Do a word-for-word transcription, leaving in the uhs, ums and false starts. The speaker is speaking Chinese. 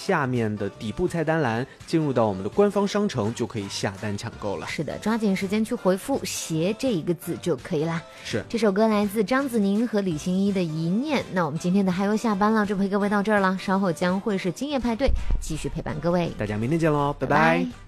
下面的底部菜单栏进入到我们的官方商城，就可以下单抢购了。 是的，抓紧时间去回复鞋这一个字就可以啦。 是， 这首歌来自张子宁和李行一的一念。那我们今天的还有下班了就陪各位到这儿了，稍后将会是今夜派对继续陪伴各位， 大家明天见喽，拜拜。 拜拜。